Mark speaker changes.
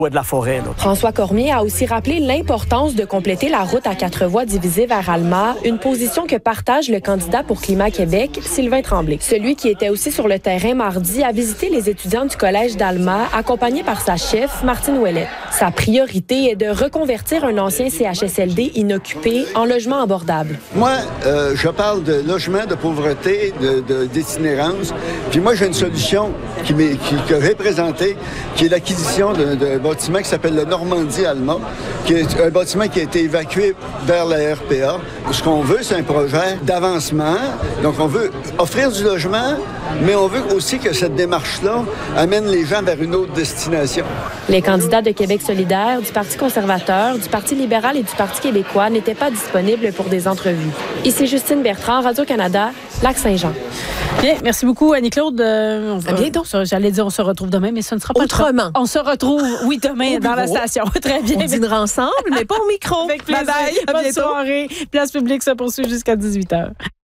Speaker 1: de la forêt. Là.
Speaker 2: François Cormier a aussi rappelé l'importance de compléter la route à 4 voies divisée vers Alma, une position que partage le candidat pour Climat Québec, Sylvain Tremblay. Celui qui était aussi sur le terrain mardi a visité les étudiants du collège d'Alma, accompagné par sa chef, Martine Ouellet. Sa priorité est de reconvertir un ancien CHSLD inoccupé en logement abordable.
Speaker 3: Moi, je parle de logement, de pauvreté, d'itinérance. Puis moi, j'ai une solution qui est présentée, qui est l'acquisition d'un bâtiment qui s'appelle le Normandie-Alma, qui est un bâtiment qui a été évacué vers la RPA. Ce qu'on veut, c'est un projet d'avancement. Donc, on veut offrir du logement, mais on veut aussi que cette démarche-là amène les gens vers une autre destination.
Speaker 2: Les candidats de Québec solidaire, du Parti conservateur, du Parti libéral et du Parti québécois n'étaient pas disponibles pour des entrevues. Ici Justine Bertrand, Radio-Canada, Lac-Saint-Jean.
Speaker 4: Bien, merci beaucoup Annie-Claude.
Speaker 2: Bientôt.
Speaker 4: J'allais dire on se retrouve demain, mais ce ne sera pas
Speaker 2: autrement.
Speaker 4: On se retrouve, oui, demain dans la station. Très bien.
Speaker 2: On dînera ensemble, mais pas au micro.
Speaker 4: Avec plaisir.
Speaker 2: Bye bye. À
Speaker 4: Bonne
Speaker 2: bientôt.
Speaker 4: soirée. Place publique se poursuit jusqu'à 18h.